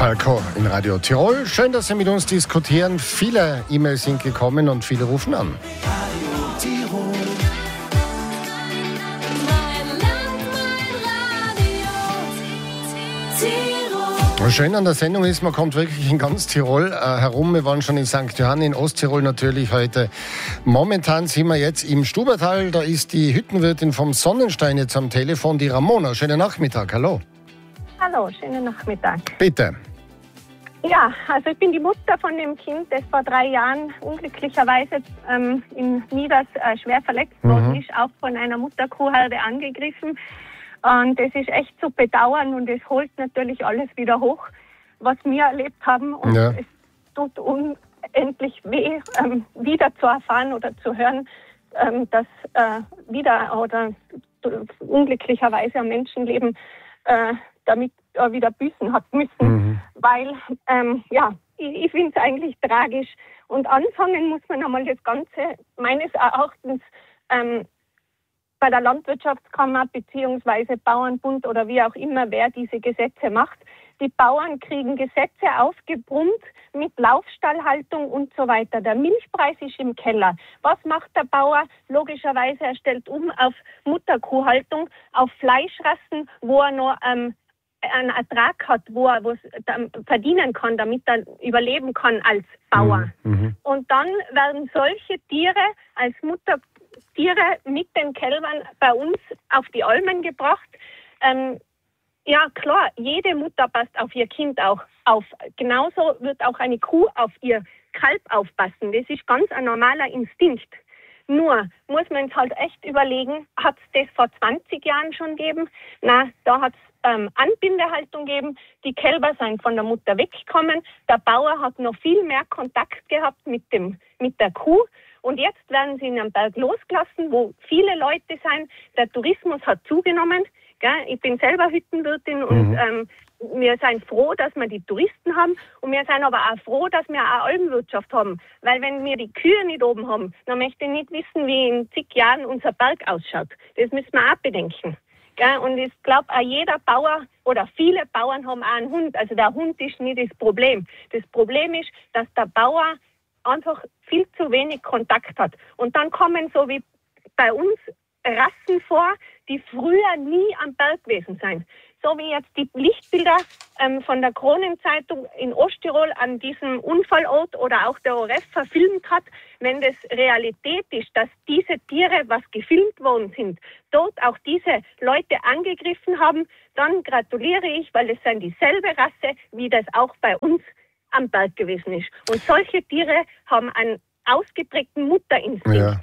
Falco in Radio Tirol. Schön, dass Sie mit uns diskutieren. Viele E-Mails sind gekommen und viele rufen an. Schön an der Sendung ist, man kommt wirklich in ganz Tirol herum. Wir waren schon in St. Johann, in Osttirol natürlich heute. Momentan sind wir jetzt im Stubertal. Da ist die Hüttenwirtin vom Sonnenstein jetzt am Telefon, die Ramona. Schönen Nachmittag, hallo. Hallo, schönen Nachmittag. Bitte. Ja, also ich bin die Mutter von dem Kind, das vor 3 Jahren unglücklicherweise in Nieders schwer verletzt worden ist, auch von einer Mutterkuhherde angegriffen. Und das ist echt zu bedauern und es holt natürlich alles wieder hoch, was wir erlebt haben. Und es tut unendlich weh, wieder zu erfahren oder zu hören, dass wieder oder unglücklicherweise ein Menschenleben damit wieder büßen hat müssen. Weil, ich finde es eigentlich tragisch. Und anfangen muss man einmal das Ganze meines Erachtens bei der Landwirtschaftskammer bzw. Bauernbund oder wie auch immer, wer diese Gesetze macht. Die Bauern kriegen Gesetze aufgebrummt mit Laufstallhaltung und so weiter. Der Milchpreis ist im Keller. Was macht der Bauer? Logischerweise, er stellt um auf Mutterkuhhaltung, auf Fleischrassen, wo er noch einen Ertrag hat, wo er verdienen kann, damit er überleben kann als Bauer. Und dann werden solche Tiere als Muttertiere mit den Kälbern bei uns auf die Almen gebracht. Ja klar, jede Mutter passt auf ihr Kind auch auf. Genauso wird auch eine Kuh auf ihr Kalb aufpassen. Das ist ganz ein normaler Instinkt. Nur muss man es halt echt überlegen, hat es das vor 20 Jahren schon gegeben? Na, da hat es Anbindehaltung gegeben. Die Kälber sind von der Mutter weggekommen. Der Bauer hat noch viel mehr Kontakt gehabt mit der Kuh. Und jetzt werden sie in einem Berg losgelassen, wo viele Leute sind. Der Tourismus hat zugenommen. Gell? Ich bin selber Hüttenwirtin und wir sind froh, dass wir die Touristen haben. Und wir sind aber auch froh, dass wir eine Almwirtschaft haben. Weil wenn wir die Kühe nicht oben haben, dann möchte ich nicht wissen, wie in zig Jahren unser Berg ausschaut. Das müssen wir auch bedenken. Gell? Und ich glaube, auch jeder Bauer oder viele Bauern haben auch einen Hund. Also der Hund ist nicht das Problem. Das Problem ist, dass der Bauer einfach viel zu wenig Kontakt hat. Und dann kommen so wie bei uns Rassen vor, die früher nie am Berg gewesen sind. So wie jetzt die Lichtbilder von der Kronenzeitung in Osttirol an diesem Unfallort oder auch der ORF verfilmt hat. Wenn das Realität ist, dass diese Tiere, was gefilmt worden sind, dort auch diese Leute angegriffen haben, dann gratuliere ich, weil es sind dieselbe Rasse, wie das auch bei uns am Berg gewesen ist. Und solche Tiere haben einen ausgeprägten Mutterinstinkt. Ja.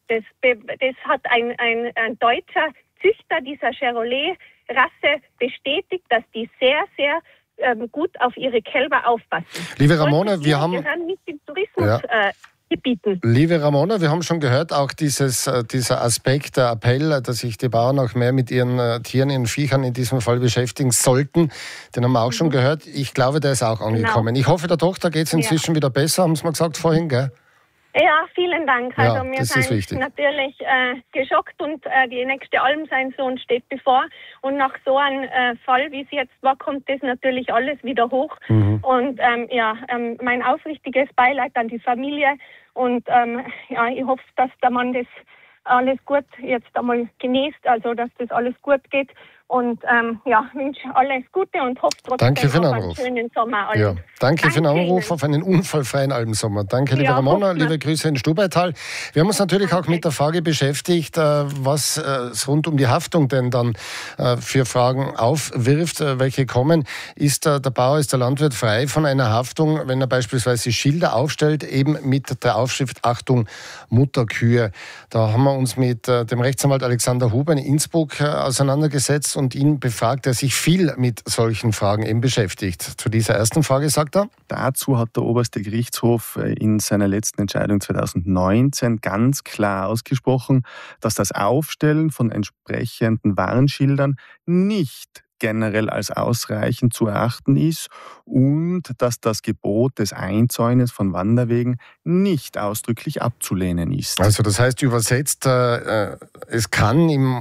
Das hat ein deutscher Züchter dieser Chevrolet-Rasse bestätigt, dass die sehr, sehr gut auf ihre Kälber aufpassen. Liebe Ramona, wir haben nicht im Tourismus gebieten. Liebe Ramona, wir haben schon gehört, auch dieser Aspekt, der Appell, dass sich die Bauern auch mehr mit ihren Tieren, ihren Viechern in diesem Fall beschäftigen sollten, den haben wir auch schon gehört. Ich glaube, der ist auch angekommen. Genau. Ich hoffe, der Tochter geht es inzwischen wieder besser, haben Sie mal gesagt vorhin, gell? Ja, vielen Dank. Also ja, wir sind natürlich geschockt und die nächste Almseinsohn steht bevor. Und nach so einem Fall, wie es jetzt war, kommt das natürlich alles wieder hoch. Und mein aufrichtiges Beileid an die Familie. Und ich hoffe, dass der Mann das alles gut jetzt einmal genießt, also dass das alles gut geht. Und wünsche alles Gute und hoffe trotzdem auf einen schönen Sommer. Ja, danke für den Anruf, auf einen unfallfreien Almsommer. Danke, liebe Ramona, liebe Grüße in Stubaital. Wir haben uns natürlich auch mit der Frage beschäftigt, was rund um die Haftung denn dann für Fragen aufwirft, welche kommen. Ist der Bauer, ist der Landwirt frei von einer Haftung, wenn er beispielsweise Schilder aufstellt, eben mit der Aufschrift Achtung, Mutterkühe. Da haben wir uns mit dem Rechtsanwalt Alexander Huber in Innsbruck auseinandergesetzt und ihn befragt, der sich viel mit solchen Fragen eben beschäftigt. Zu dieser ersten Frage sagt er: Dazu hat der oberste Gerichtshof in seiner letzten Entscheidung 2019 ganz klar ausgesprochen, dass das Aufstellen von entsprechenden Warnschildern nicht generell als ausreichend zu erachten ist und dass das Gebot des Einzäunens von Wanderwegen nicht ausdrücklich abzulehnen ist. Also das heißt übersetzt, es kann im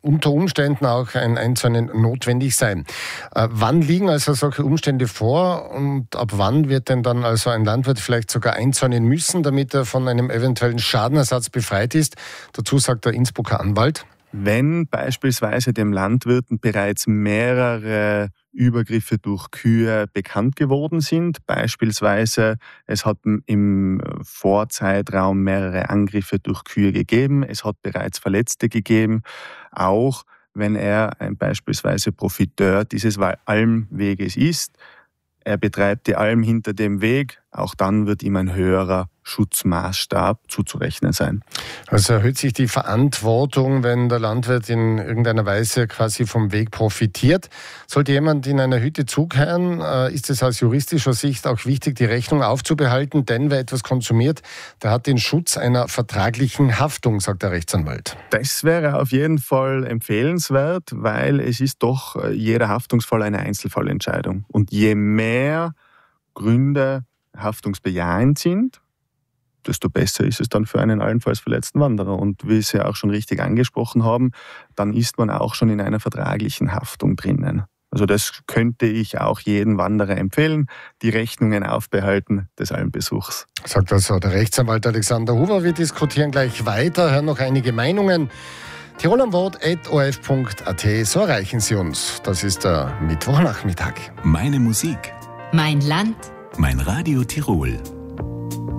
unter Umständen auch ein Einzäunen notwendig sein. Wann liegen also solche Umstände vor und ab wann wird denn dann also ein Landwirt vielleicht sogar einzäunen müssen, damit er von einem eventuellen Schadenersatz befreit ist? Dazu sagt der Innsbrucker Anwalt: Wenn beispielsweise dem Landwirten bereits mehrere Übergriffe durch Kühe bekannt geworden sind, beispielsweise es hat im Vorzeitraum mehrere Angriffe durch Kühe gegeben, es hat bereits Verletzte gegeben, auch wenn er beispielsweise Profiteur dieses Almweges ist, er betreibt die Alm hinter dem Weg, auch dann wird ihm ein höherer Schutzmaßstab zuzurechnen sein. Also erhöht sich die Verantwortung, wenn der Landwirt in irgendeiner Weise quasi vom Weg profitiert. Sollte jemand in einer Hütte zukehren, ist es aus juristischer Sicht auch wichtig, die Rechnung aufzubehalten, denn wer etwas konsumiert, der hat den Schutz einer vertraglichen Haftung, sagt der Rechtsanwalt. Das wäre auf jeden Fall empfehlenswert, weil es ist doch jeder Haftungsfall eine Einzelfallentscheidung. Und je mehr Gründe haftungsbejahend sind, desto besser ist es dann für einen allenfalls verletzten Wanderer. Und wie Sie auch schon richtig angesprochen haben, dann ist man auch schon in einer vertraglichen Haftung drinnen. Also das könnte ich auch jedem Wanderer empfehlen, die Rechnungen aufbehalten des Almbesuchs. Sagt also der Rechtsanwalt Alexander Huber. Wir diskutieren gleich weiter, hören noch einige Meinungen. tirolamwort@orf.at, so erreichen Sie uns. Das ist der Mittwochnachmittag. Meine Musik. Mein Land. Mein Radio Tirol.